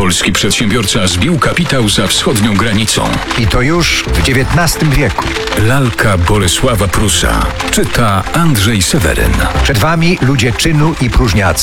Polski przedsiębiorca zbił kapitał za wschodnią granicą. I to już w XIX wieku. Lalka Bolesława Prusa. Czyta Andrzej Seweryn. Przed wami ludzie czynu i próżniacy.